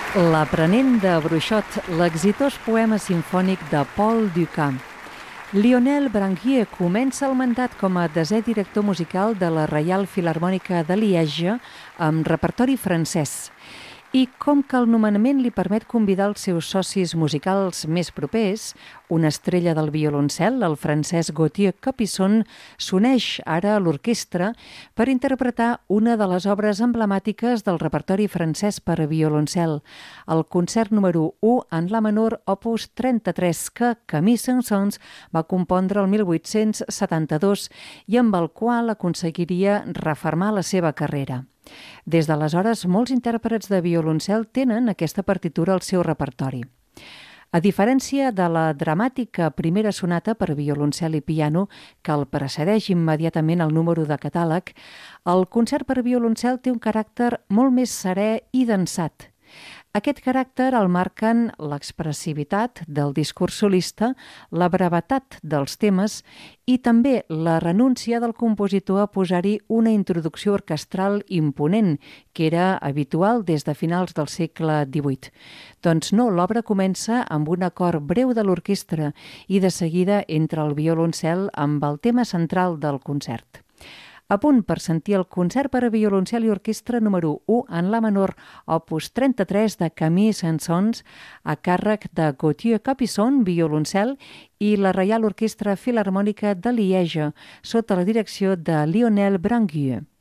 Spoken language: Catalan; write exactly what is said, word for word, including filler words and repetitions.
L'aprenent de Bruixot, l'exitós poema simfònic de Paul Dukas. Lionel Branguier comença el mandat com a desè director musical de la Reial Filharmònica de Lieja amb repertori francès. I com que el nomenament li permet convidar els seus socis musicals més propers, una estrella del violoncel, el francès Gauthier Capuçon, s'uneix ara a l'orquestra per interpretar una de les obres emblemàtiques del repertori francès per a violoncel, el concert número u en la menor opus trenta-tres que Camille Saint-Saëns va compondre el mil vuit-cents setanta-dos i amb el qual aconseguiria refermar la seva carrera. Des d'aleshores, molts intèrprets de violoncel tenen aquesta partitura al seu repertori. A diferència de la dramàtica primera sonata per a violoncel i piano, que el precedeix immediatament al número de catàleg, el concert per a violoncel té un caràcter molt més serè i densat. Aquest caràcter el marquen l'expressivitat del discurs solista, la brevetat dels temes i també la renúncia del compositor a posar-hi una introducció orquestral imponent, que era habitual des de finals del segle divuit. Doncs no, l'obra comença amb un acord breu de l'orquestra i de seguida entra el violoncel amb el tema central del concert. A punt per sentir el concert per a violoncel i orquestra número u en la menor, opus trenta-tres de Camille Saint-Saëns, a càrrec de Gauthier Capuçon, violoncel, i la Reial Orquestra Filharmònica de Lieja, sota la direcció de Lionel Branguier.